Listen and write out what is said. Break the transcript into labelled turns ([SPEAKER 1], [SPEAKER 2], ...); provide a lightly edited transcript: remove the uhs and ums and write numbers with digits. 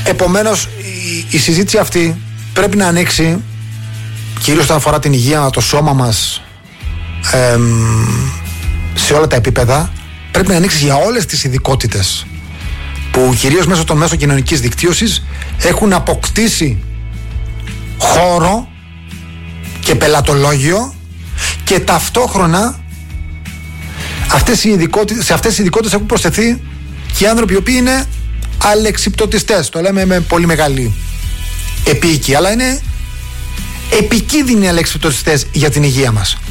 [SPEAKER 1] Επομένως η συζήτηση αυτή πρέπει να ανοίξει, κυρίως όταν αφορά την υγεία, το σώμα μας, σε όλα τα επίπεδα. Πρέπει να ανοίξει για όλες τις ειδικότητες που κυρίως μέσω των μέσων κοινωνικής δικτύωσης έχουν αποκτήσει χώρο και πελατολόγιο, και ταυτόχρονα σε αυτές οι ειδικότητες έχουν προσθεθεί και άνθρωποι οι οποίοι είναι αλεξιπτωτιστές. Το λέμε με πολύ μεγάλη επίοικη, αλλά είναι επικίνδυνοι αλεξιπτωτιστές για την υγεία μας.